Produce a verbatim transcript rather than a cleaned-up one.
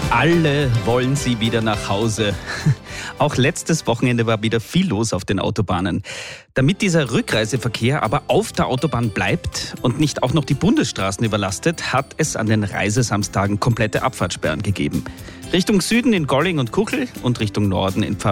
Alle wollen sie wieder nach Hause. Auch letztes Wochenende war wieder viel los auf den Autobahnen. Damit dieser Rückreiseverkehr aber auf der Autobahn bleibt und nicht auch noch die Bundesstraßen überlastet, hat es an den Reisesamstagen komplette Abfahrtssperren gegeben. Richtung Süden in Golling und Kuchel und Richtung Norden in Pfarr